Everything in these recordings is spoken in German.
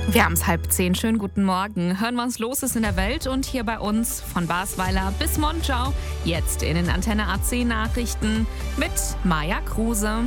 Wir haben es 9:30. Schönen guten Morgen. Hören wir uns los ist in der Welt und hier bei uns von Basweiler bis Monschau. Jetzt in den Antenne AC Nachrichten mit Maja Kruse.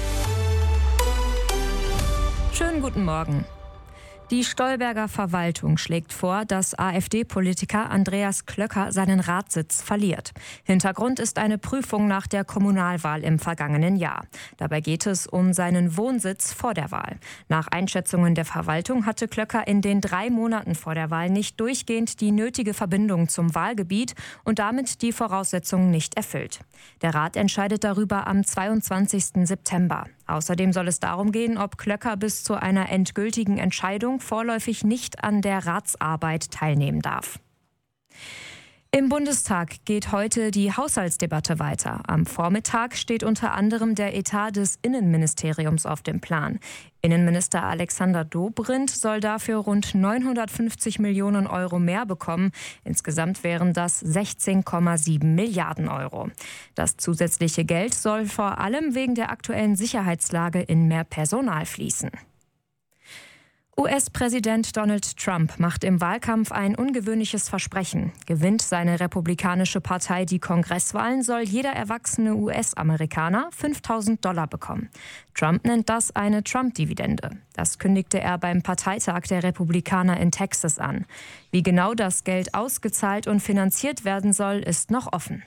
Schönen guten Morgen. Die Stolberger Verwaltung schlägt vor, dass AfD-Politiker Andreas Klöcker seinen Ratssitz verliert. Hintergrund ist eine Prüfung nach der Kommunalwahl im vergangenen Jahr. Dabei geht es um seinen Wohnsitz vor der Wahl. Nach Einschätzungen der Verwaltung hatte Klöcker in den 3 Monaten vor der Wahl nicht durchgehend die nötige Verbindung zum Wahlgebiet und damit die Voraussetzungen nicht erfüllt. Der Rat entscheidet darüber am 22. September. Außerdem soll es darum gehen, ob Klöcker bis zu einer endgültigen Entscheidung vorläufig nicht an der Ratsarbeit teilnehmen darf. Im Bundestag geht heute die Haushaltsdebatte weiter. Am Vormittag steht unter anderem der Etat des Innenministeriums auf dem Plan. Innenminister Alexander Dobrindt soll dafür rund 950 Millionen Euro mehr bekommen. Insgesamt wären das 16,7 Milliarden Euro. Das zusätzliche Geld soll vor allem wegen der aktuellen Sicherheitslage in mehr Personal fließen. US-Präsident Donald Trump macht im Wahlkampf ein ungewöhnliches Versprechen. Gewinnt seine republikanische Partei die Kongresswahlen, soll jeder erwachsene US-Amerikaner $5.000 bekommen. Trump nennt das eine Trump-Dividende. Das kündigte er beim Parteitag der Republikaner in Texas an. Wie genau das Geld ausgezahlt und finanziert werden soll, ist noch offen.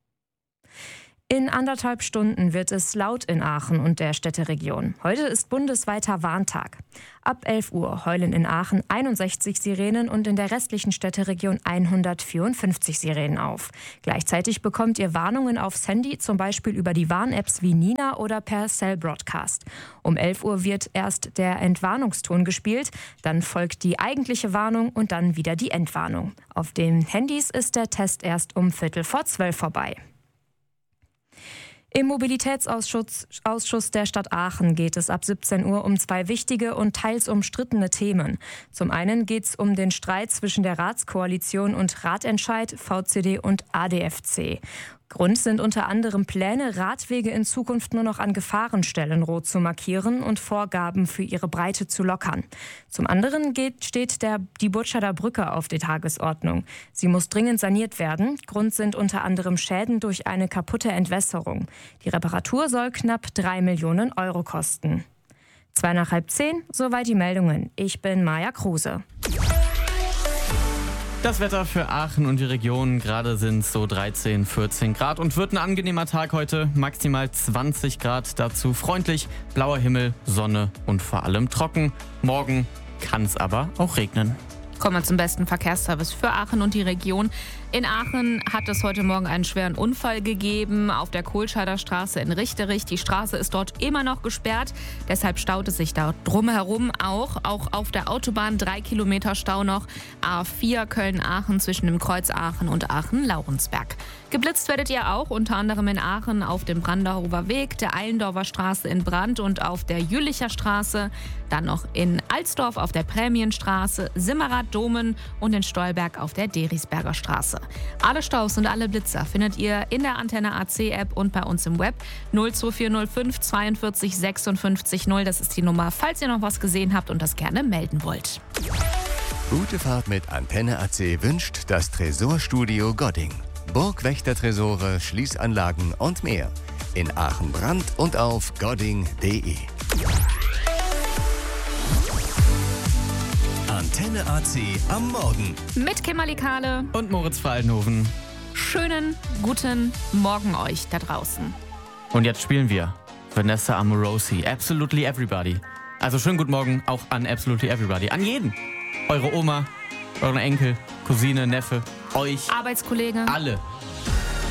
In 1,5 Stunden wird es laut in Aachen und der Städteregion. Heute ist bundesweiter Warntag. Ab 11 Uhr heulen in Aachen 61 Sirenen und in der restlichen Städteregion 154 Sirenen auf. Gleichzeitig bekommt ihr Warnungen aufs Handy, zum Beispiel über die Warn-Apps wie Nina oder per Cell Broadcast. Um 11 Uhr wird erst der Entwarnungston gespielt, dann folgt die eigentliche Warnung und dann wieder die Entwarnung. Auf den Handys ist der Test erst um 11:45 vorbei. Im Mobilitätsausschuss der Stadt Aachen geht es ab 17 Uhr um 2 wichtige und teils umstrittene Themen. Zum einen geht es um den Streit zwischen der Ratskoalition und Ratentscheid, VCD und ADFC. Grund sind unter anderem Pläne, Radwege in Zukunft nur noch an Gefahrenstellen rot zu markieren und Vorgaben für ihre Breite zu lockern. Zum anderen steht die Burtscheider Brücke auf der Tagesordnung. Sie muss dringend saniert werden. Grund sind unter anderem Schäden durch eine kaputte Entwässerung. Die Reparatur soll knapp 3 Millionen Euro kosten. 9:30, soweit die Meldungen. Ich bin Maja Kruse. Das Wetter für Aachen und die Region, gerade sind es so 13, 14 Grad und wird ein angenehmer Tag heute, maximal 20 Grad, dazu freundlich, blauer Himmel, Sonne und vor allem trocken. Morgen kann es aber auch regnen. Kommen wir zum besten Verkehrsservice für Aachen und die Region. In Aachen hat es heute Morgen einen schweren Unfall gegeben auf der Kohlscheider Straße in Richterich. Die Straße ist dort immer noch gesperrt, deshalb staut es sich da drumherum auch. Auch auf der Autobahn 3 Kilometer Stau noch. A4 Köln-Aachen zwischen dem Kreuz Aachen und Aachen-Laurensberg. Geblitzt werdet ihr auch, unter anderem in Aachen auf dem Brandenhofer Weg, der Eilendorfer Straße in Brand und auf der Jülicher Straße. Dann noch in Alsdorf auf der Prämienstraße, Simmerath-Domen und in Stolberg auf der Derisberger Straße. Alle Staus und alle Blitzer findet ihr in der Antenne AC App und bei uns im Web 02405 42 56 0. Das ist die Nummer, falls ihr noch was gesehen habt und das gerne melden wollt. Gute Fahrt mit Antenne AC wünscht das Tresorstudio Godding. Burgwächter-Tresore, Schließanlagen und mehr. In Aachen Brand und auf godding.de. Antenne AC am Morgen. Mit Kimberly Kahle Und Moritz Veraltenhofen. Schönen guten Morgen euch da draußen. Und jetzt spielen wir Vanessa Amorosi, Absolutely Everybody. Also schönen guten Morgen auch an Absolutely Everybody. An jeden. Eure Oma, euren Enkel, Cousine, Neffe, euch. Arbeitskollege. Alle.